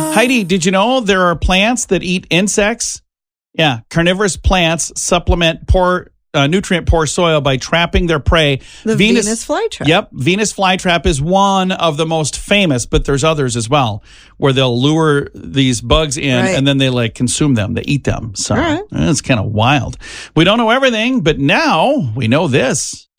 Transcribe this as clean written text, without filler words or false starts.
Heidi, did you know there are plants that eat insects? Yeah, carnivorous plants supplement nutrient-poor soil by trapping their prey. The Venus flytrap. Yep, Venus flytrap is one of the most famous, but there's others as well, where they'll lure these bugs in and then they consume them. They eat them. So it's kind of wild. We don't know everything, but now we know this.